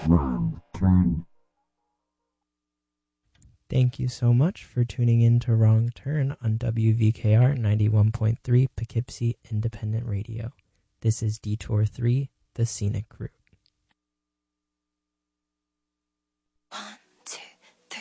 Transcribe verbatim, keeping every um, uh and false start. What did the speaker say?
Wrong Turn. Thank you so much for tuning in to Wrong Turn on W V K R ninety-one point three Poughkeepsie Independent Radio. This is Detour three, the Scenic Route.